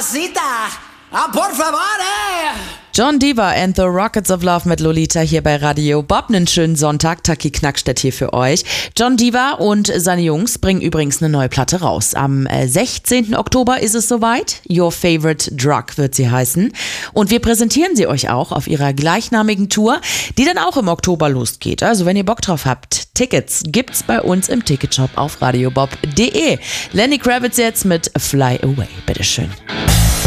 mamacita. Ah, por favor, Jon Diva and the Rockets of Love mit Lolita hier bei Radio Bob. Einen schönen Sonntag, Taki Knackstedt hier für euch. Jon Diva und seine Jungs bringen übrigens eine neue Platte raus. Am 16. Oktober ist es soweit. Your Favorite Drug wird sie heißen. Und wir präsentieren sie euch auch auf ihrer gleichnamigen Tour, die dann auch im Oktober losgeht. Also wenn ihr Bock drauf habt, Tickets gibt's bei uns im Ticketshop auf radiobob.de. Lenny Kravitz jetzt mit Fly Away. Bitteschön.